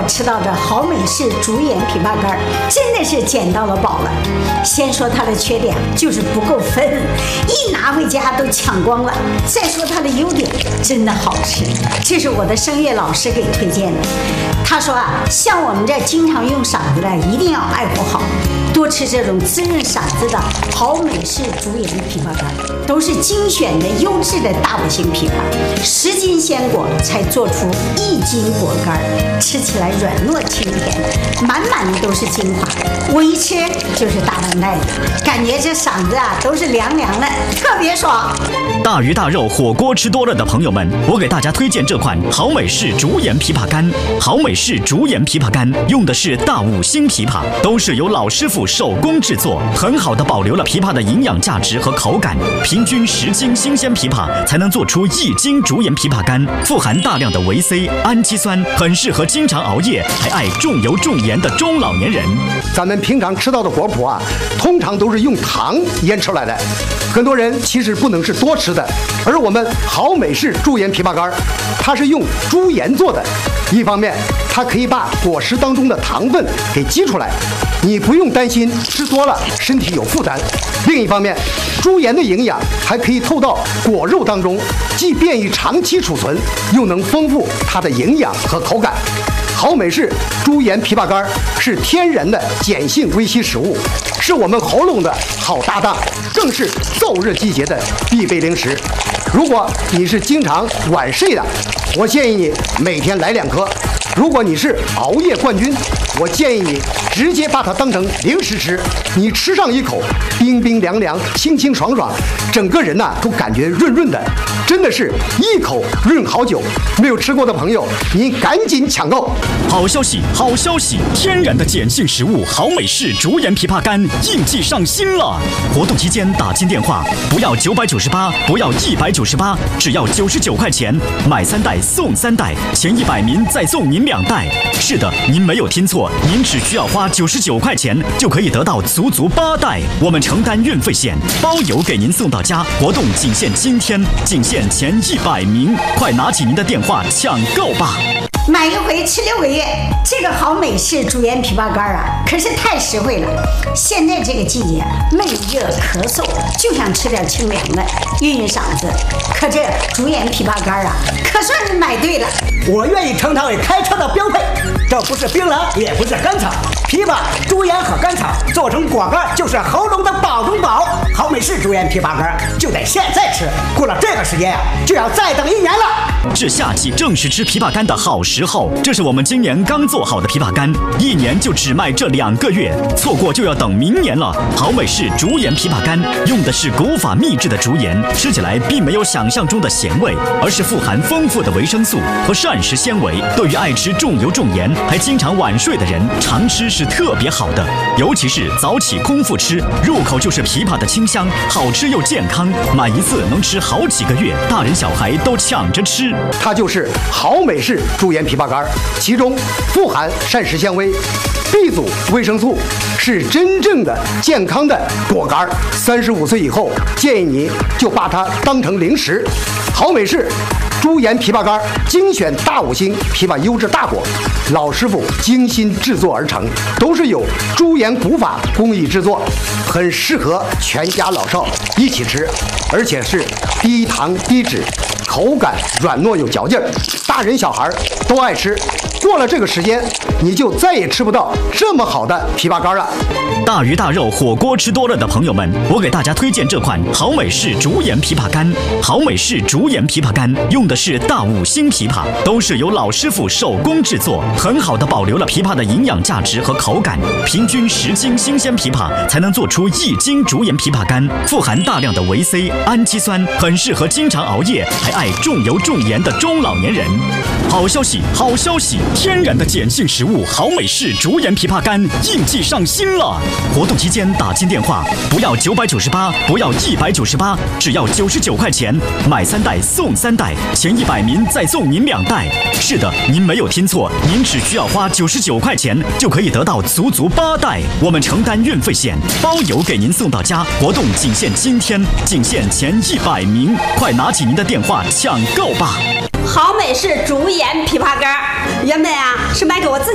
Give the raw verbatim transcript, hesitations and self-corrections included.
吃到的好美式竹盐枇杷干，真的是捡到了宝了。先说它的缺点，就是不够分，一拿回家都抢光了。再说它的优点，真的好吃。这是我的声乐老师给推荐的。他说啊，像我们这经常用嗓子的，一定要爱护好，多吃这种滋润嗓子的好美式竹盐枇杷干，都是精选的优质的大五星枇杷，十斤鲜果才做出一斤果干，吃起来软糯清甜，满满的都是精华。我一吃就是大半袋子，感觉这嗓子啊都是凉凉的，特别爽。 大鱼大肉火锅吃多了的朋友们，我给大家推荐这款好美式竹盐枇杷干。好美式竹盐枇杷干用的是大五星枇杷，都是由老师傅手工制作，很好的保留了枇杷的营养价值和口感。平均十斤新鲜枇杷才能做出一斤竹盐枇杷干，富含大量的维 C、氨基酸，很适合经常熬夜还爱重油重盐的中老年人。 咱们平常吃到的果脯啊，通常都是用糖腌出来的，很多人其实不能是多吃的。而我们好美式竹盐枇杷干，它是用猪盐做的，一方面它可以把果实当中的糖分给激出来，你不用担心吃多了身体有负担；另一方面，猪盐的营养还可以透到果肉当中，既便于长期储存，又能丰富它的营养和口感。好美式猪盐枇杷干是天然的碱性微稀食物，是我们喉咙的好搭档，更是燥热季节的必备零食。如果你是经常晚睡的，我建议你每天来两颗；如果你是熬夜冠军，我建议你直接把它当成零食吃。你吃上一口，冰冰凉凉，清清爽爽，整个人呐、啊、都感觉润润的，真的是一口润好久。没有吃过的朋友，您赶紧抢购！ 好消息，好消息！天然的碱性食物好美式竹盐枇杷干应季上新了！活动期间打进电话，不要九百九十八，不要一百九十八，只要九十九块钱，买三袋送三袋，前一百名再送您两袋。是的，您没有听错，您只需要花九十九块钱就可以得到足足八袋，我们承担运费险，包邮给您送到家。活动仅限今天，仅限前一百名，快拿起您的电话抢购吧！ 买一回吃六个月，这个好美式竹盐枇杷干啊，可是太实惠了。现在这个季节，闷热咳嗽，就想吃点清凉的，润润嗓子。可这竹盐枇杷干啊，可算是买对了。 我愿意称它为开车的标配。这不是槟榔，也不是甘草，枇杷、猪盐和甘草做成果干，就是喉咙的保中宝。好美式竹盐枇杷干就得现在吃，过了这个时间呀、啊，就要再等一年了。 是夏季正是吃枇杷干的好时候，这是我们今年刚做好的枇杷干，一年就只卖这两个月，错过就要等明年了。好美式竹盐枇杷干用的是古法秘制的竹盐，吃起来并没有想象中的咸味，而是富含丰富的维生素和膳食纤维。对于爱吃重油重盐还经常晚睡的人，常吃是特别好的，尤其是早起空腹吃，入口就是枇杷的清香，好吃又健康，买一次能吃好几个月，大人小孩都抢着吃。 它就是好美式竹盐枇杷干，其中富含膳食纤维、B 族维生素，是真正的健康的果干。三十五岁以后，建议你就把它当成零食。好美式猪盐枇杷干精选大五星枇杷优质大果，老师傅精心制作而成，都是有猪盐古法工艺制作，很适合全家老少一起吃，而且是低糖低脂，口感软糯有嚼劲，大人小孩都爱吃。过了这个时间，你就再也吃不到这么好的枇杷干了。 大鱼大肉火锅吃多了的朋友们，我给大家推荐这款好美式竹盐枇杷干。好美式竹盐枇杷干用的是大五星枇杷，都是由老师傅手工制作，很好的保留了枇杷的营养价值和口感。平均十斤新鲜枇杷才能做出一斤竹盐枇杷干，富含大量的维 C、氨基酸，很适合经常熬夜还爱重油重盐的中老年人。好消息，好消息！天然的碱性食物好美式竹盐枇杷干应季上新了！活动期间打进电话，不要九百九十八，不要一百九十八，只要九十九块钱，买三袋送三袋，前一百名再送您两袋。是的，您没有听错，您只需要花九十九块钱就可以得到足足八袋，我们承担运费险，包邮给您送到家。活动仅限今天，仅限前一百名，快拿起您的电话抢购吧！ 好美式竹盐枇杷干，原本啊是买给我自己。